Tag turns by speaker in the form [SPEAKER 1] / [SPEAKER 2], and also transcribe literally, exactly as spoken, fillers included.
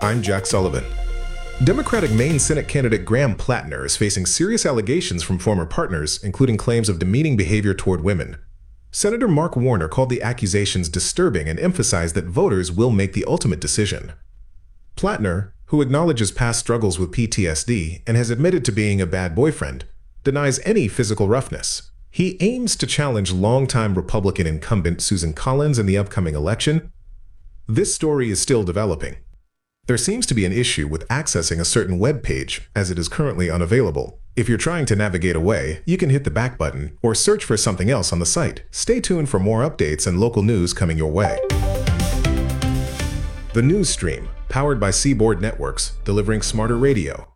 [SPEAKER 1] I'm Jack Sullivan. Democratic Maine Senate candidate Graham Plattner is facing serious allegations from former partners, including claims of demeaning behavior toward women. Senator Mark Warner called the accusations disturbing and emphasized that voters will make the ultimate decision. Plattner, who acknowledges past struggles with P T S D and has admitted to being a bad boyfriend, denies any physical roughness. He aims to challenge longtime Republican incumbent Susan Collins in the upcoming election. This story is still developing. There seems to be an issue with accessing a certain web page, as it is currently unavailable. If you're trying to navigate away, you can hit the back button or search for something else on the site. Stay tuned for more updates and local news coming your way. The News Stream, powered by Seaboard Networks, delivering smarter radio.